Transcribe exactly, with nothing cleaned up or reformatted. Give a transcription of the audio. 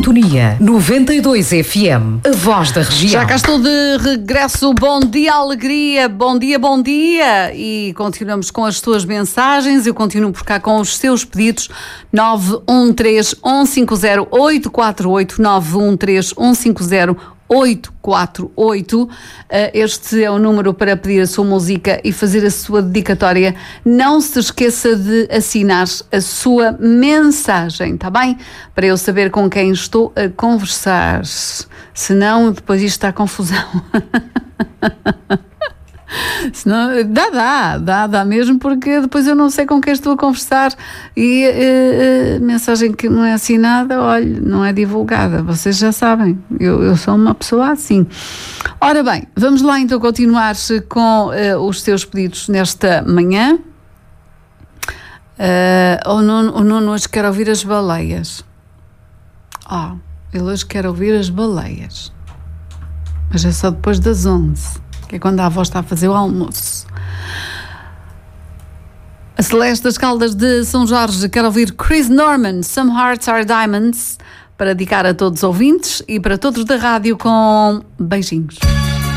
sintonia. noventa e dois F M, a voz da região. Já cá estou de regresso. Bom dia, alegria. Bom dia, bom dia. E continuamos com as tuas mensagens. Eu continuo por cá com os seus pedidos. nove um três, um cinco zero, oito quatro oito. nove um três, um cinco zero, oito quatro oito. Este é o número para pedir a sua música e fazer a sua dedicatória. Não se esqueça de assinar a sua mensagem, tá bem? Para eu saber com quem estou a conversar. Senão, depois isto está confusão. Senão, dá, dá, dá, dá mesmo, porque depois eu não sei com quem estou a conversar e a uh, uh, mensagem que não é assinada, olha, não é divulgada, vocês já sabem, eu, eu sou uma pessoa assim. Ora bem, vamos lá então continuar com uh, os teus pedidos nesta manhã. Uh, o, Nuno, o Nuno hoje quer ouvir as baleias. Oh, ele hoje quer ouvir as baleias, mas é só depois das onze, que é quando a avó está a fazer o almoço. A Celeste das Caldas de São Jorge quer ouvir Chris Norman, Some Hearts Are Diamonds, para dedicar a todos os ouvintes e para todos da rádio, com beijinhos.